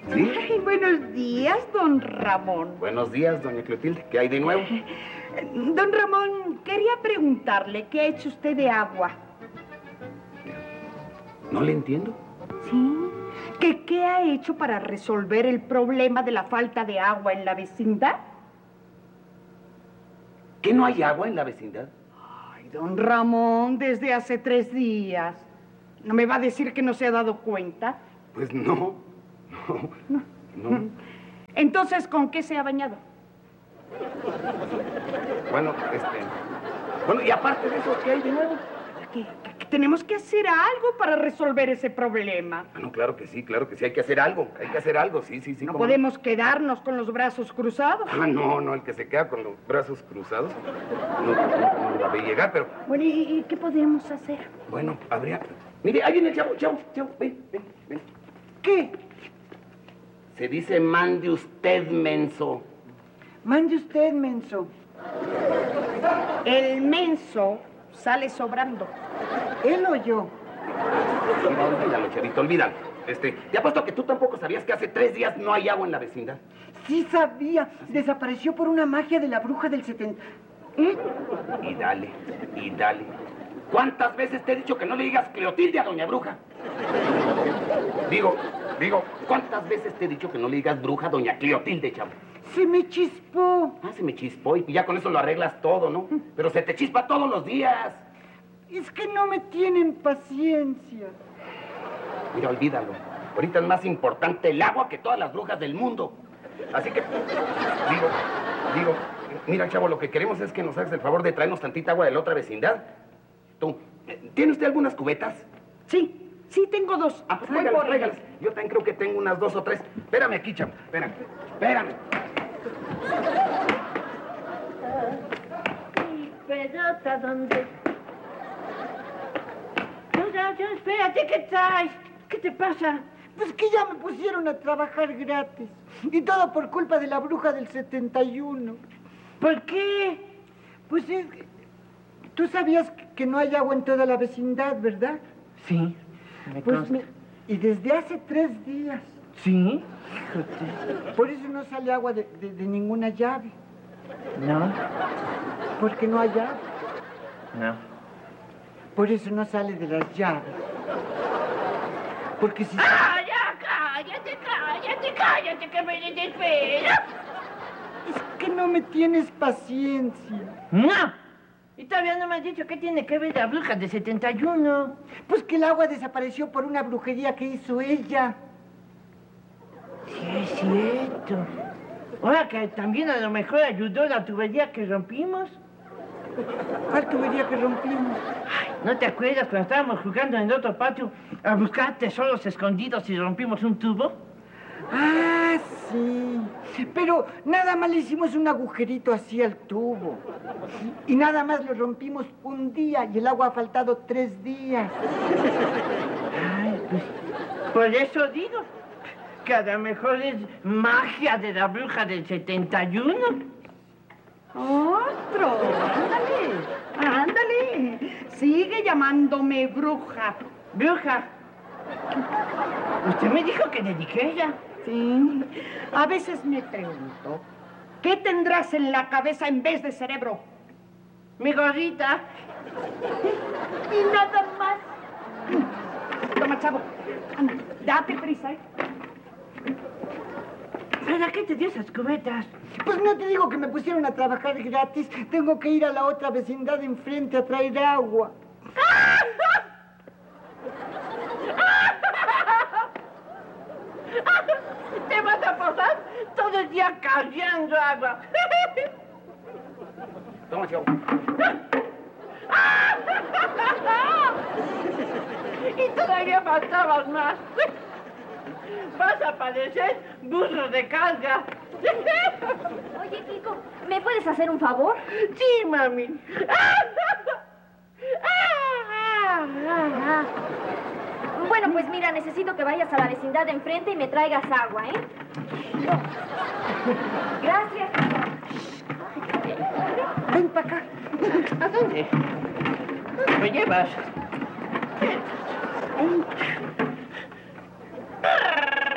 ¿Sí? Ay, buenos días, don Ramón. Buenos días, doña Clotilde. ¿Qué hay de nuevo? Don Ramón, quería preguntarle, ¿qué ha hecho usted de agua? No le entiendo. Sí. ¿Qué ha hecho para resolver el problema de la falta de agua en la vecindad? ¿Que no hay agua en la vecindad? Ay, don Ramón, desde hace 3 días. ¿No me va a decir que no se ha dado cuenta? Pues no. Entonces, ¿con qué se ha bañado? Bueno, Bueno, y aparte de eso, ¿qué hay de nuevo? Que tenemos que hacer algo para resolver ese problema. Bueno, claro que sí, hay que hacer algo, sí. No podemos quedarnos con los brazos cruzados. Ah, no, el que se queda con los brazos cruzados no va a llegar, pero... Bueno, ¿y qué podemos hacer? Bueno, habría... Mire, ahí viene el chavo, ven. ¿Qué? Se dice mande usted, menso. Mande usted, menso. El menso sale sobrando. ¿Él o yo? Mira, olvídalo, chavito, olvídalo. Te apuesto que tú tampoco sabías que hace 3 días no hay agua en la vecindad. Sí sabía. Desapareció por una magia de la bruja del 70. Y dale. ¿Cuántas veces te he dicho que no le digas Clotilde a doña bruja? Digo, ¿cuántas veces te he dicho que no le digas bruja a doña Clotilde, chavo? Se me chispó. Ah, se me chispó y ya con eso lo arreglas todo, ¿no? Pero se te chispa todos los días. Es que no me tienen paciencia. Mira, olvídalo. Ahorita es más importante el agua que todas las brujas del mundo. Así que, digo, mira, chavo, lo que queremos es que nos hagas el favor de traernos tantita agua de la otra vecindad. Tú, ¿tiene usted algunas cubetas? Sí, tengo 2. Ah, pues tráigalas. Yo también creo que tengo unas 2 o 3. Espérame aquí, chavo, espérame. Pelota, ¿dónde? No, espérate, ¿qué traes? ¿Qué te pasa? Pues que ya me pusieron a trabajar gratis. Y todo por culpa de la bruja del 71. ¿Por qué? Pues es que... Tú sabías que no hay agua en toda la vecindad, ¿verdad? Sí, y desde hace 3 días. ¿Sí? Por eso no sale agua de ninguna llave. No. Porque no hay agua. No. Por eso no sale de las llaves. Porque si... ¡Ah, ya! ¡Cállate, que me desespera! Es que no me tienes paciencia. ¡No! Y todavía no me has dicho qué tiene que ver la bruja de 71. Pues que el agua desapareció por una brujería que hizo ella. Sí, es cierto. Ahora que también a lo mejor ayudó la tubería que rompimos. ¿Cuál tubería que rompimos? Ay, ¿no te acuerdas cuando estábamos jugando en el otro patio a buscar tesoros escondidos y rompimos un tubo? Ah, sí. Pero nada más le hicimos un agujerito así al tubo. Y nada más lo rompimos un día y el agua ha faltado 3 días. Ay, pues, por eso digo que a lo mejor es magia de la bruja del 71. ¡Otro! ¡Ándale! Sigue llamándome bruja. ¿Bruja? Usted me dijo que le dijera. Sí. A veces me pregunto, ¿qué tendrás en la cabeza en vez de cerebro? Mi gorrita. Y nada más. Toma, chavo. Anda, date prisa, ¿eh? ¿Para qué te dio esas cubetas? Pues no te digo que me pusieron a trabajar gratis. Tengo que ir a la otra vecindad de enfrente a traer agua. Te vas a pasar todo el día cargando agua. Toma, chavo. Y todavía faltabas más. Vas a parecer burro de carga. Oye, Kiko, ¿me puedes hacer un favor? Sí, mami. Bueno, pues mira, necesito que vayas a la vecindad de enfrente y me traigas agua, ¿eh? Gracias. Ven para acá. ¿A dónde? ¿Dónde me llevas?